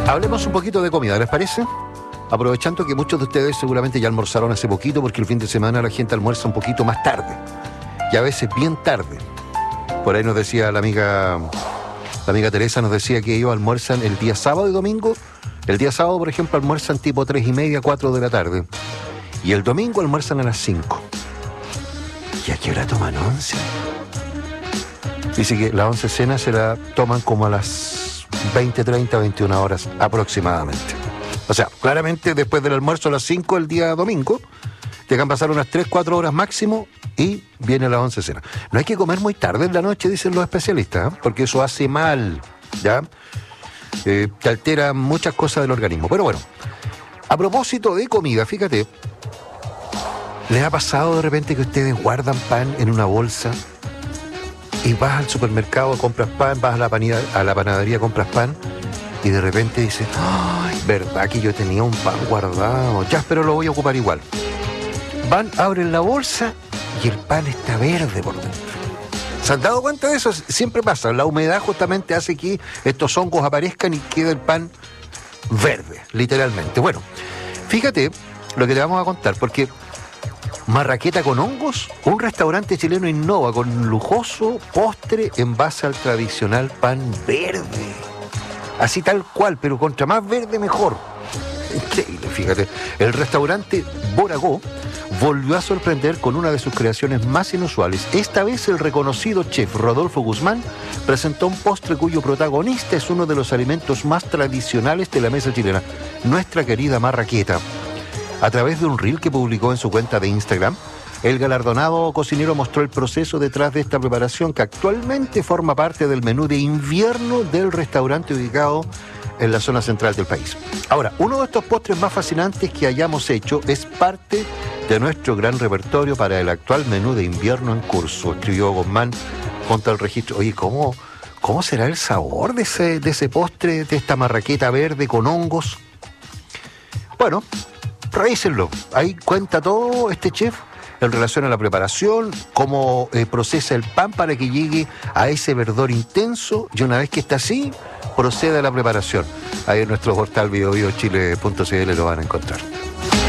Hablemos un poquito de comida, ¿les parece? Aprovechando que muchos de ustedes seguramente ya almorzaron hace poquito, porque el fin de semana la gente almuerza un poquito más tarde, y a veces bien tarde. Por ahí nos decía la amiga Teresa, nos decía que ellos almuerzan el día sábado y domingo. El día sábado, por ejemplo, almuerzan tipo 3:30, 4 de la tarde. Y el domingo almuerzan a las 5. ¿Y a qué hora toman once? Dice que la once cena se la toman como a las 20, 30, 21 horas aproximadamente. O sea, claramente después del almuerzo a las 5 el día domingo, dejan pasar unas 3, 4 horas máximo y viene la once cena. No hay que comer muy tarde en la noche, dicen los especialistas, ¿eh? Porque eso hace mal, ¿ya? Te altera muchas cosas del organismo. Pero bueno, a propósito de comida, fíjate, ¿les ha pasado de repente que ustedes guardan pan en una bolsa y vas al supermercado, compras pan, vas a la panadería, compras pan y de repente dices, ¡ay, verdad que yo tenía un pan guardado! Ya, pero lo voy a ocupar igual. Van, abren la bolsa y el pan está verde por dentro. ¿Se han dado cuenta de eso? Siempre pasa. La humedad justamente hace que estos hongos aparezcan y quede el pan verde, literalmente. Bueno, fíjate lo que te vamos a contar, porque marraqueta con hongos, un restaurante chileno innova con un lujoso postre en base al tradicional pan verde. Así tal cual, pero contra más verde mejor. Increíble, fíjate. El restaurante Boragó volvió a sorprender con una de sus creaciones más inusuales. Esta vez el reconocido chef Rodolfo Guzmán presentó un postre cuyo protagonista es uno de los alimentos más tradicionales de la mesa chilena, nuestra querida marraqueta. A través de un reel que publicó en su cuenta de Instagram, el galardonado cocinero mostró el proceso detrás de esta preparación que actualmente forma parte del menú de invierno del restaurante ubicado en la zona central del país. Ahora, uno de estos postres más fascinantes que hayamos hecho es parte de nuestro gran repertorio para el actual menú de invierno en curso, escribió Guzmán junto al registro. Oye, ¿cómo será el sabor de ese postre, de esta marraqueta verde con hongos? Bueno, revísenlo. Ahí cuenta todo este chef en relación a la preparación, cómo procesa el pan para que llegue a ese verdor intenso, y una vez que está así, procede a la preparación. Ahí en nuestro portal biobiochile.cl lo van a encontrar.